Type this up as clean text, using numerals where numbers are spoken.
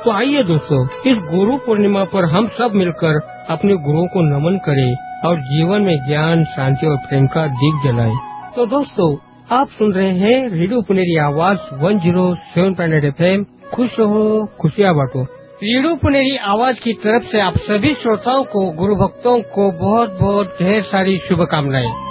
तो आइए दोस्तों, इस गुरु पूर्णिमा पर हम सब मिलकर अपने गुरुओं को नमन करें और जीवन में ज्ञान, शांति और प्रेम का दीप जलाएं। तो दोस्तों, आप सुन रहे हैं रेडियो पुनेरी आवाज 107.8 FM। खुश रहो, खुशियाँ बांटो। रेडियो पुनेरी आवाज की तरफ से आप सभी श्रोताओं को, गुरु भक्तों को बहुत बहुत ढेर सारी शुभकामनाएं।